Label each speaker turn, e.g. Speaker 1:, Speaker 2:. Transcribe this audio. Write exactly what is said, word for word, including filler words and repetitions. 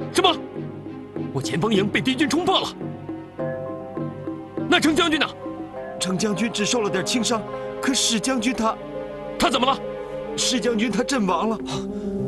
Speaker 1: 什么？我前方营被敌军冲破了。那程将军呢？
Speaker 2: 程将军只受了点轻伤，可史将军他，
Speaker 1: 他怎么了？
Speaker 2: 史将军他阵亡了。